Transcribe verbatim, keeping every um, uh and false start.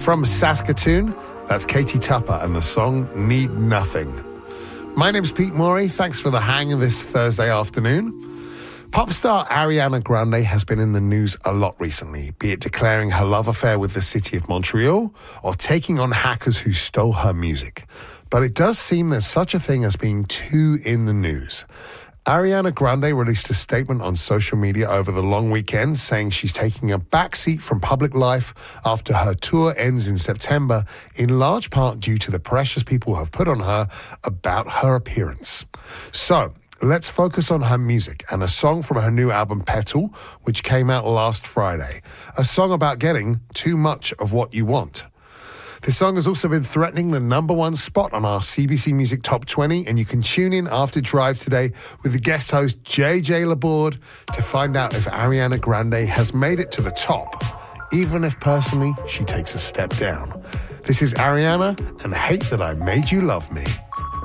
From Saskatoon, that's Katie Tupper and the song Need Nothing. My name's Pete Morey. Thanks for the hang this Thursday afternoon. Pop star Ariana Grande has been in the news a lot recently, be it declaring her love affair with the city of Montreal or taking on hackers who stole her music. But it does seem there's such a thing as being too in the news. Ariana Grande released a statement on social media over the long weekend saying she's taking a backseat from public life after her tour ends in September, in large part due to the pressures people have put on her about her appearance. So, let's focus on her music and a song from her new album Petal, which came out last Friday. A song about getting too much of what you want. This song has also been threatening the number one spot on our C B C Music Top twenty, and you can tune in after Drive today with the guest host J J Laborde to find out if Ariana Grande has made it to the top, even if personally she takes a step down. This is Ariana and Hate That I Made You Love Me.